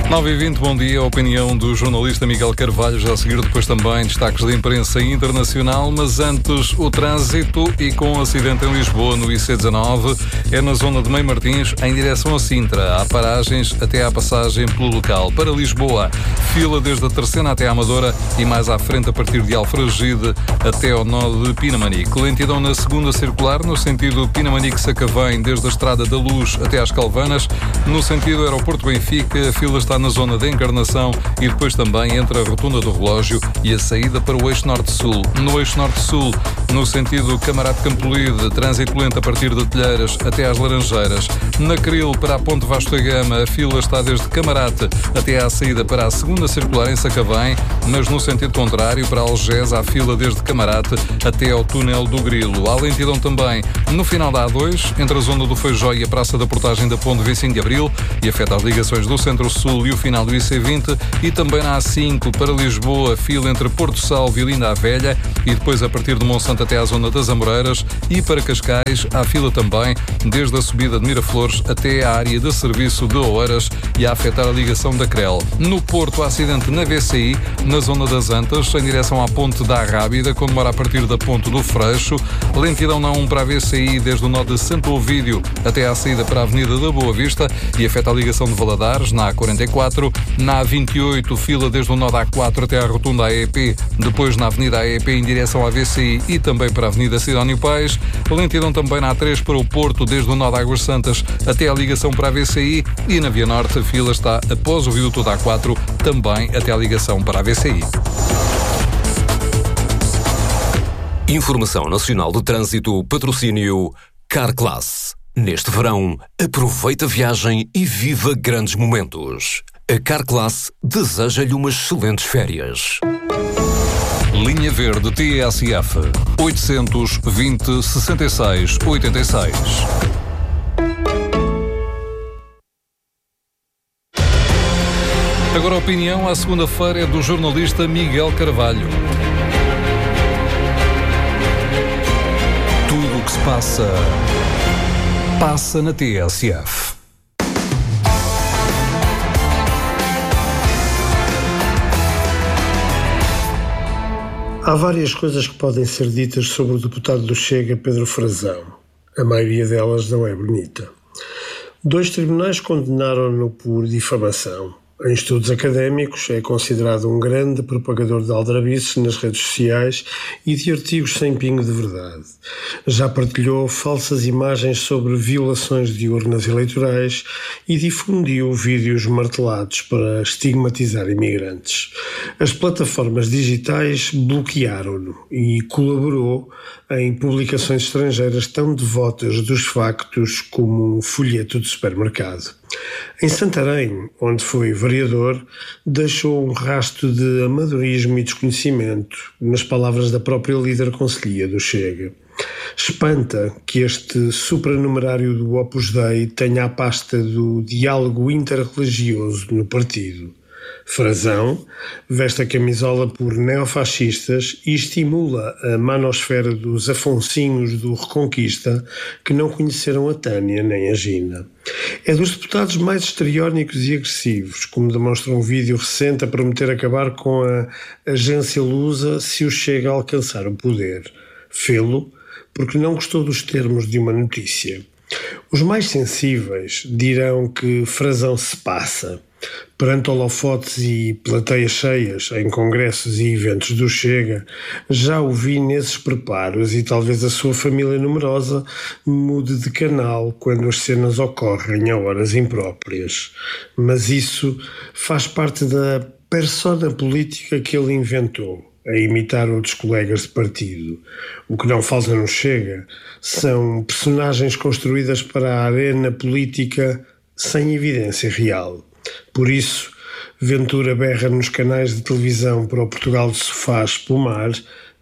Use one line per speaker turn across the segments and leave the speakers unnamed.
9h20, bom dia. A opinião do jornalista Miguel Carvalho, já a seguir depois também destaques da imprensa internacional, mas antes o trânsito e com um acidente em Lisboa no IC19, é na zona de Mãe Martins, em direção a Sintra. Há paragens até à passagem pelo local. Para Lisboa, fila desde a Terceira até a Amadora e mais à frente a partir de Alfragide até ao nó de Pinamanique. Lentidão na segunda circular, no sentido Pinamanique-Sacavém, desde a Estrada da Luz até às Calvanas. No sentido Aeroporto Benfica, a fila está na zona da Encarnação e depois também entre a Rotunda do Relógio e a saída para o Eixo Norte-Sul. No Eixo Norte-Sul, no sentido Camarate Campolide, trânsito lento a partir de Telheiras até às Laranjeiras. Na Cril, para a Ponte Vasco da Gama, a fila está desde Camarate até à saída para a segunda circular em Sacavém, mas no sentido contrário, para Algés, há fila desde Camarate até ao túnel do Grilo. Há lentidão também no final da A2, entre a zona do Feijó e a Praça da Portagem da Ponte 25 de Abril, e afeta as ligações do Centro-Sul e o final do IC20, e também na A5 para Lisboa, fila entre Porto Salvo e Linda a Velha, e depois a partir de Monsanto até à zona das Amoreiras, e para Cascais há fila também desde a subida de Miraflores até à área de serviço de Oeiras e a afetar a ligação da Crel. No Porto, acidente na VCI, na zona das Antas, em direção à ponte da Arrábida, com demora a partir da ponte do Freixo. Lentidão na 1 para a VCI desde o nó de Santo Ovídio até à saída para a Avenida da Boa Vista e afeta a ligação de Valadares, na A44. Na A28, fila desde o nó da A4 até à rotunda AEP, depois na Avenida AEP em direção à VCI e também para a Avenida Sidónio Pais. Lentidão também na A3 para o Porto, desde o nó da Águas Santas até à ligação para a VCI, e na Via Norte a fila está após o viaduto da A4, também até à ligação para a VCI.
Informação Nacional de Trânsito, patrocínio Carclass. Neste verão, aproveita a viagem e viva grandes momentos. A Carclass deseja-lhe umas excelentes férias.
Linha Verde TSF 820 66 86. Agora a opinião à segunda-feira é do jornalista Miguel Carvalho. Tudo o que se passa, passa na TSF.
Há várias coisas que podem ser ditas sobre o deputado do Chega, Pedro Frazão. A maioria delas não é bonita. 2 tribunais condenaram-no por difamação. Em estudos académicos, é considerado um grande propagador de aldrabices nas redes sociais e de artigos sem pingo de verdade. Já partilhou falsas imagens sobre violações de urnas eleitorais e difundiu vídeos martelados para estigmatizar imigrantes. As plataformas digitais bloquearam-no e colaborou em publicações estrangeiras tão devotas dos factos como um folheto de supermercado. Em Santarém, onde foi vereador, deixou um rastro de amadorismo e desconhecimento, nas palavras da própria líder conselhia do Chega. Espanta que este supranumerário do Opus Dei tenha a pasta do diálogo interreligioso no partido. Frazão veste a camisola por neofascistas e estimula a manosfera dos afonsinhos do Reconquista que não conheceram a Tânia nem a Gina. É dos deputados mais histriónicos e agressivos, como demonstra um vídeo recente a prometer acabar com a agência Lusa se o Chega a alcançar o poder. Fê-lo porque não gostou dos termos de uma notícia. Os mais sensíveis dirão que Frazão se passa. Perante holofotes e plateias cheias em congressos e eventos do Chega, já o vi nesses preparos e talvez a sua família numerosa mude de canal quando as cenas ocorrem a horas impróprias. Mas isso faz parte da persona política que ele inventou, a imitar outros colegas de partido. O que não falta no Chega são personagens construídas para a arena política sem evidência real. Por isso, Ventura berra nos canais de televisão para o Portugal de sofá espumar,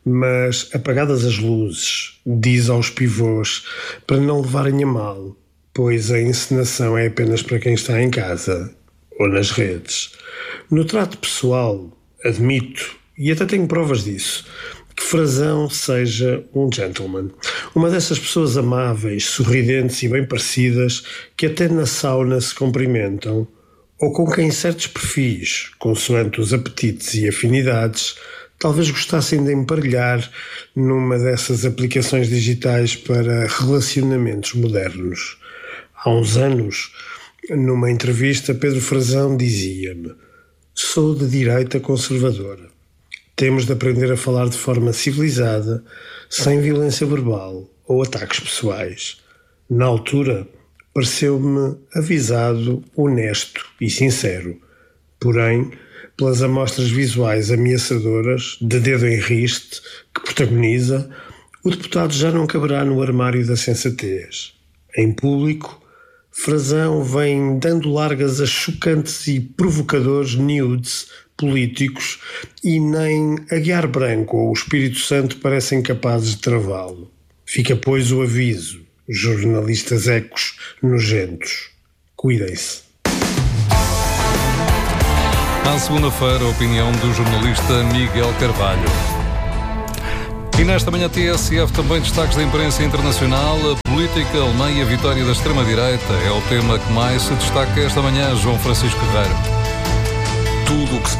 mas apagadas as luzes, diz aos pivôs para não levarem a mal, pois a encenação é apenas para quem está em casa ou nas redes. No trato pessoal, admito, e até tenho provas disso, que Frazão seja um gentleman. Uma dessas pessoas amáveis, sorridentes e bem parecidas que até na sauna se cumprimentam, ou com quem certos perfis, consoante os apetites e afinidades, talvez gostassem de emparelhar numa dessas aplicações digitais para relacionamentos modernos. Há uns anos, numa entrevista, Pedro Frazão dizia-me: sou de direita conservadora. Temos de aprender a falar de forma civilizada, sem violência verbal ou ataques pessoais. Na altura, pareceu-me avisado, honesto e sincero. Porém, pelas amostras visuais ameaçadoras, de dedo em riste, que protagoniza, o deputado já não caberá no armário da sensatez. Em público, Frazão vem dando largas a chocantes e provocadores nudes políticos e nem Aguiar Branco ou o Espírito Santo parecem capazes de travá-lo. Fica, pois, o aviso, jornalistas ecos nojentos. Cuidem-se.
À segunda-feira, a opinião do jornalista Miguel Carvalho. E nesta manhã TSF também destaques da imprensa internacional. A política alemã e a vitória da extrema-direita é o tema que mais se destaca esta manhã, João Francisco Guerreiro.
Tudo o que se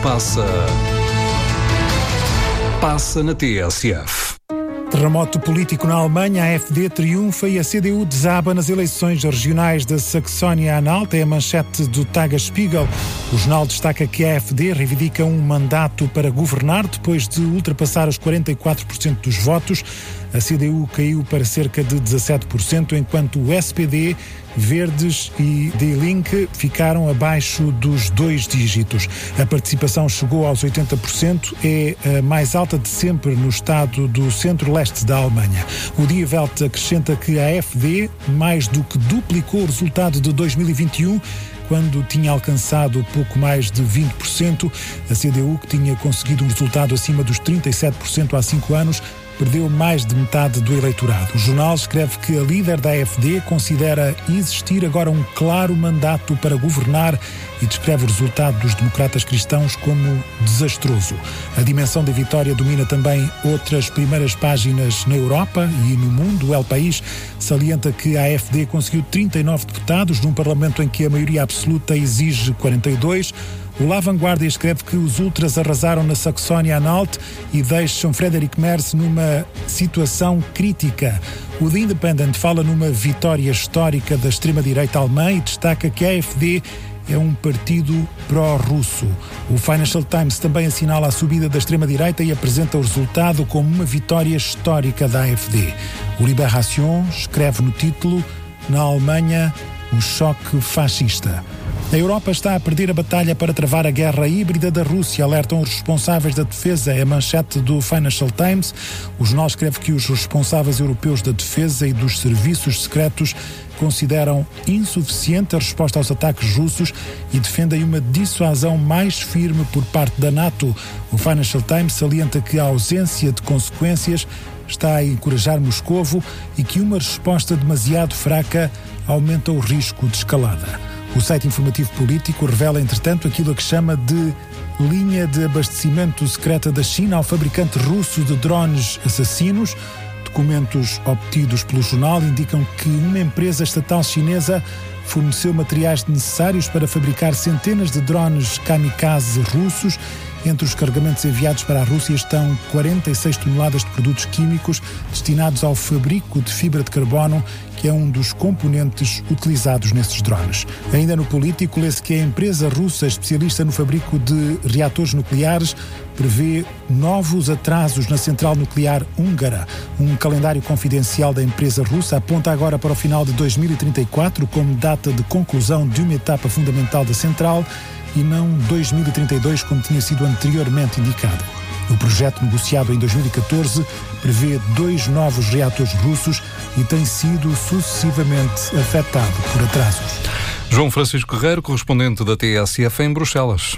passa na TSF.
Terremoto político na Alemanha, a AfD triunfa e a CDU desaba nas eleições regionais da Saxónia-Anhalt. É a manchete do Tagesspiegel. O jornal destaca que a AfD reivindica um mandato para governar depois de ultrapassar os 44% dos votos. A CDU caiu para cerca de 17%, enquanto o SPD, Verdes e Die Linke ficaram abaixo dos 2 dígitos. A participação chegou aos 80%, é a mais alta de sempre no estado do centro-leste da Alemanha. O Die Welt acrescenta que a AfD mais do que duplicou o resultado de 2021, quando tinha alcançado pouco mais de 20%. A CDU, que tinha conseguido um resultado acima dos 37% há 5 anos, perdeu mais de metade do eleitorado. O jornal escreve que a líder da AfD considera existir agora um claro mandato para governar e descreve o resultado dos democratas cristãos como desastroso. A dimensão da vitória domina também outras primeiras páginas na Europa e no mundo. O El País salienta que a AfD conseguiu 39 deputados num parlamento em que a maioria absoluta exige 42. O La Vanguardia escreve que os ultras arrasaram na Saxónia-Anhalt e deixam Friedrich Merz numa situação crítica. O The Independent fala numa vitória histórica da extrema-direita alemã e destaca que a AfD é um partido pró-russo. O Financial Times também assinala a subida da extrema-direita e apresenta o resultado como uma vitória histórica da AfD. O Libération escreve no título: na Alemanha, o choque fascista. A Europa está a perder a batalha para travar a guerra híbrida da Rússia, alertam os responsáveis da defesa. É a manchete do Financial Times. O jornal escreve que os responsáveis europeus da defesa e dos serviços secretos consideram insuficiente a resposta aos ataques russos e defendem uma dissuasão mais firme por parte da NATO. O Financial Times salienta que a ausência de consequências está a encorajar Moscovo e que uma resposta demasiado fraca aumenta o risco de escalada. O site informativo político revela, entretanto, aquilo a que chama de linha de abastecimento secreta da China ao fabricante russo de drones assassinos. Documentos obtidos pelo jornal indicam que uma empresa estatal chinesa forneceu materiais necessários para fabricar centenas de drones kamikaze russos. Entre os carregamentos enviados para a Rússia estão 46 toneladas de produtos químicos destinados ao fabrico de fibra de carbono, que é um dos componentes utilizados nesses drones. Ainda no político, lê-se que a empresa russa especialista no fabrico de reatores nucleares prevê novos atrasos na central nuclear húngara. Um calendário confidencial da empresa russa aponta agora para o final de 2034 como data de conclusão de uma etapa fundamental da central e não 2032, como tinha sido anteriormente indicado. O projeto, negociado em 2014, prevê 2 novos reatores russos e tem sido sucessivamente afetado por atrasos.
João Francisco Guerreiro, correspondente da TSF em Bruxelas.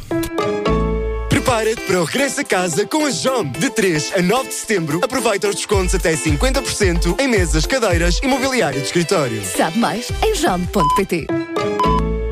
Prepara-te para o regresso a casa com a JOM. De 3 a 9 de setembro, aproveita os descontos até 50% em mesas, cadeiras e mobiliário de escritório.
Sabe mais em jom.pt.